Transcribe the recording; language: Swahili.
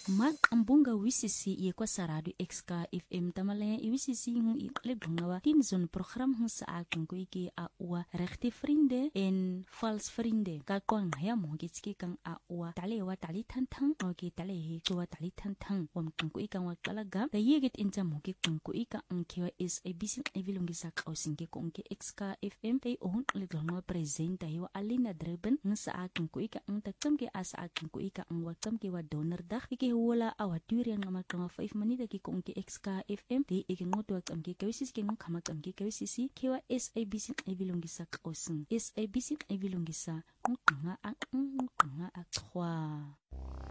Maqambunga wisisi ye kwa saradu XK FM tamale wisisi ngu iqle gungawa tinzon program hu sa aqungu iki a uwa rechte vriende en vals vriende ka kwang ya mo gitski kang a uwa tale wa tali thantang o ki tale he tuwa tali thantang wam kangku ikang wa kalaga da yegit inja mo ki kangku ika ang kiwa is a bisin evilungi sa kausingi ko ki XK FM tay on le gungawa presenta hiwa alina dreben ngu sa aqungu ika ang takam ki asa aqungu ika ang wakam ki wa donor dak iki wala awatur yang ngamal kama 5 manita ki kong ki XK FM di iki ngoto ak amki kawisis ki ngong kamak amki kawisisi kiwa SABC evilungi sa kausin SABC evilungi sa ngong nga ak 3